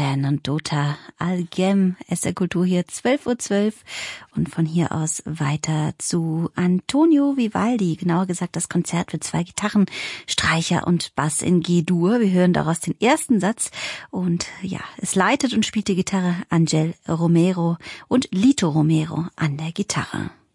Nandota Algem, SR Kultur hier 12:12 Uhr und von hier aus weiter zu Antonio Vivaldi, genauer gesagt das Konzert für 2 Gitarren, Streicher und Bass in G-Dur. Wir hören daraus den ersten Satz und ja, es leitet und spielt die Gitarre Angel Romero und Lito Romero an der Gitarre.